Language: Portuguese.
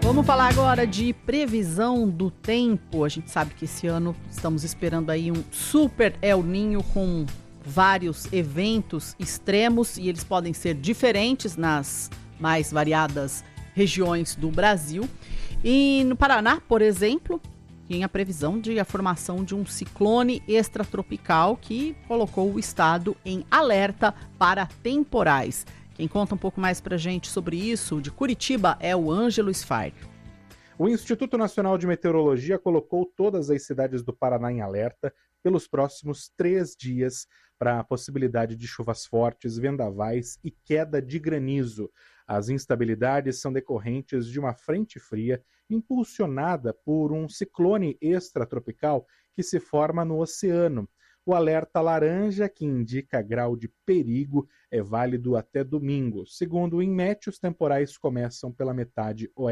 Vamos falar agora de previsão do tempo. A gente sabe que esse ano estamos esperando aí um super El Niño com vários eventos extremos e eles podem ser diferentes nas mais variadas regiões do Brasil. E no Paraná, por exemplo, tem a previsão de a formação de um ciclone extratropical que colocou o estado em alerta para temporais. Quem conta um pouco mais pra gente sobre isso, de Curitiba, é o Ângelo Sfar. O Instituto Nacional de Meteorologia colocou todas as cidades do Paraná em alerta pelos próximos 3 dias para a possibilidade de chuvas fortes, vendavais e queda de granizo. As instabilidades são decorrentes de uma frente fria impulsionada por um ciclone extratropical que se forma no oceano. O alerta laranja, que indica grau de perigo, é válido até domingo. Segundo o INMET, os temporais começam pela metade oeste